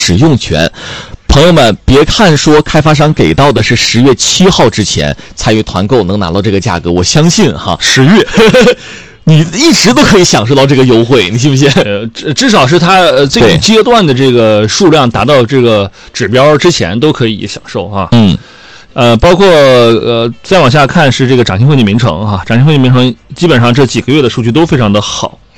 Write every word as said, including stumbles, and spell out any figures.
使用权。朋友们，别看说开发商给到的是十月七号之前参与团购能拿到这个价格，我相信哈， 十月你一直都可以享受到这个优惠，你信不信？ 呃，至至少是它呃这个阶段的这个数量达到这个指标之前都可以享受啊。 嗯。 呃，包括呃，再往下看是这个掌心汇聚名城哈，掌心汇聚名城基本上这几个月的数据都非常的好。